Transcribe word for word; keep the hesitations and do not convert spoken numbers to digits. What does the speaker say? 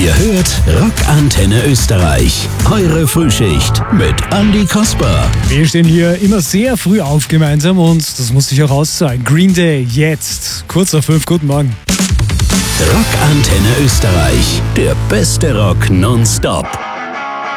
Ihr hört Rockantenne Österreich. Eure Frühschicht mit Andi Kasper. Wir stehen hier immer sehr früh auf gemeinsam und das muss sich auch auszahlen. Green Day jetzt. Kurz nach fünf. Guten Morgen. Rockantenne Österreich. Der beste Rock nonstop.